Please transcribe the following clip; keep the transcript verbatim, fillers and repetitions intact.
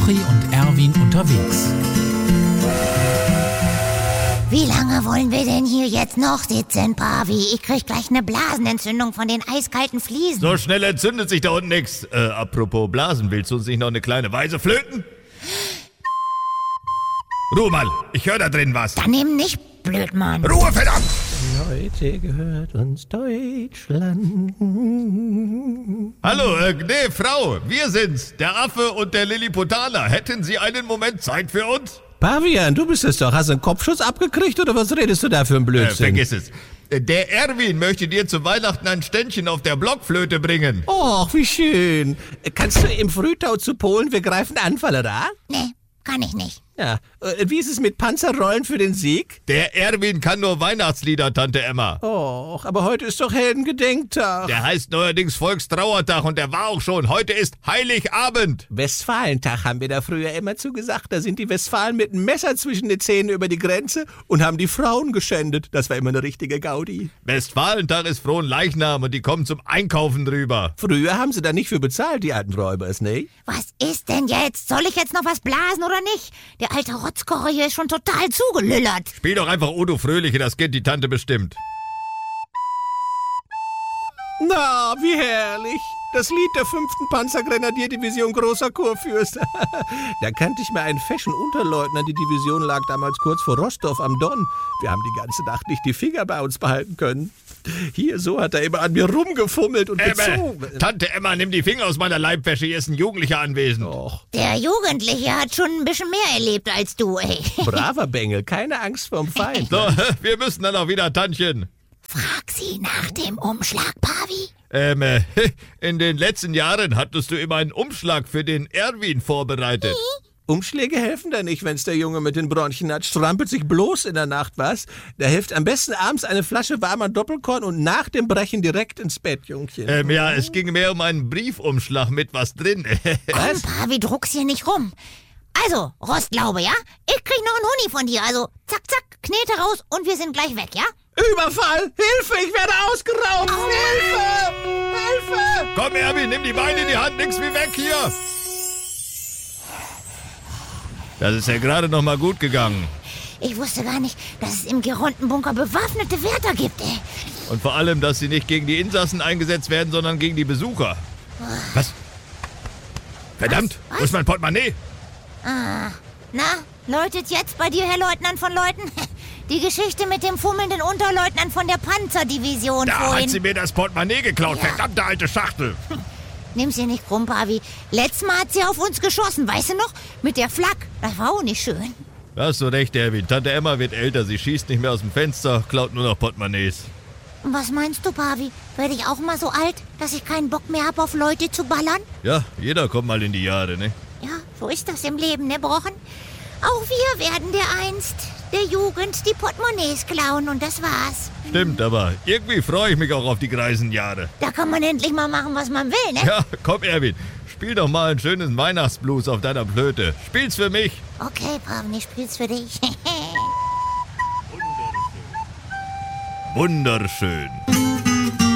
Jochi und Erwin unterwegs. Wie lange wollen wir denn hier jetzt noch sitzen, Pavi? Ich krieg gleich eine Blasenentzündung von den eiskalten Fliesen. So schnell entzündet sich da unten nix. Äh, apropos Blasen, willst du uns nicht noch eine kleine Weise flöten? Ruhe mal, ich höre da drin was. Daneben nicht, Blödmann. Ruhe, verdammt! Heute gehört uns Deutschland. Hallo, äh, nee, Frau, wir sind's, der Affe und der Lilliputaner. Hätten Sie einen Moment Zeit für uns? Pavian, du bist es doch. Hast du einen Kopfschuss abgekriegt oder was redest du da für ein Blödsinn? Äh, vergiss es. Der Erwin möchte dir zu Weihnachten ein Ständchen auf der Blockflöte bringen. Och, wie schön. Kannst du im Frühtau zu Polen, wir greifen an, da? Nee, kann ich nicht. Ja, äh, wie ist es mit Panzerrollen für den Sieg? Der Erwin kann nur Weihnachtslieder, Tante Emma. Och, aber heute ist doch Heldengedenktag. Der heißt neuerdings Volkstrauertag und der war auch schon. Heute ist Heiligabend. Westfalentag haben wir da früher immer zugesagt. Da sind die Westfalen mit einem Messer zwischen den Zähnen über die Grenze und haben die Frauen geschändet. Das war immer eine richtige Gaudi. Westfalentag ist frohen Leichnam und die kommen zum Einkaufen drüber. Früher haben sie da nicht für bezahlt, die alten Räubers, ne? Was ist denn jetzt? Soll ich jetzt noch was blasen oder nicht? Der alte Rotzkocher hier ist schon total zugelüllert. Spiel doch einfach Odo Fröhliche, das kennt die Tante bestimmt. Na, wie herrlich. Das Lied der fünften Panzergrenadierdivision Großer Kurfürst. Da kannte ich mal einen feschen Unterleutnant. Die Division lag damals kurz vor Rostov am Don. Wir haben die ganze Nacht nicht die Finger bei uns behalten können. Hier, so hat er immer an mir rumgefummelt und gezogen. Äh, Tante Emma, nimm die Finger aus meiner Leibwäsche, hier ist ein Jugendlicher anwesend. Och. Der Jugendliche hat schon ein bisschen mehr erlebt als du, ey. Braver Bengel, keine Angst vorm Feind. So, wir müssen dann auch wieder, Tantchen. Frag sie nach dem Umschlag, Pavi. Ähm, äh, in den letzten Jahren hattest du immer einen Umschlag für den Erwin vorbereitet. Umschläge helfen da nicht, wenn's der Junge mit den Bronchien hat. Strampelt sich bloß in der Nacht, was? Da hilft am besten abends eine Flasche warmer Doppelkorn und nach dem Brechen direkt ins Bett, Jungchen. Ähm, ja, es ging mehr um einen Briefumschlag mit was drin. Komm, Pavi, druck's hier nicht rum. Also, Rostlaube, ja? Ich krieg noch einen Huni von dir. Also, zack, zack, Knete raus und wir sind gleich weg, ja? Überfall! Hilfe, ich werde ausgeraubt! Oh, Hilfe! Hilfe! Komm, Erwin, nimm die Beine in die Hand, nix wie weg hier. Das ist ja gerade noch mal gut gegangen. Ich wusste gar nicht, dass es im Gerontenbunker bewaffnete Wärter gibt, ey. Und vor allem, dass sie nicht gegen die Insassen eingesetzt werden, sondern gegen die Besucher. Was? Verdammt, Was? wo ist mein Portemonnaie? Ah, na, läutet jetzt bei dir, Herr Leutnant von Leuten? Die Geschichte mit dem fummelnden Unterleutnant von der Panzerdivision Da vorhin. hat sie mir das Portemonnaie geklaut, Ja. verdammte alte Schachtel. Nimm's ihr nicht krumm, Pavi. Letztes Mal hat sie auf uns geschossen, weißt du noch? Mit der Flak. Das war auch nicht schön. Da hast du recht, Erwin. Tante Emma wird älter, sie schießt nicht mehr aus dem Fenster, klaut nur noch Portemonnaies. Und was meinst du, Pavi? Werde ich auch mal so alt, dass ich keinen Bock mehr hab, auf Leute zu ballern? Ja, jeder kommt mal in die Jahre, ne? Ja, so ist das im Leben, ne, Brochen? Auch wir werden dereinst der Jugend die Portemonnaies klauen und das war's. Stimmt, aber irgendwie freue ich mich auch auf die greisen Jahre. Da kann man endlich mal machen, was man will, ne? Ja, komm, Erwin, spiel doch mal ein schönes Weihnachtsblues auf deiner Flöte. Spiel's für mich. Okay, Pavi, ich spiel's für dich. Wunderschön.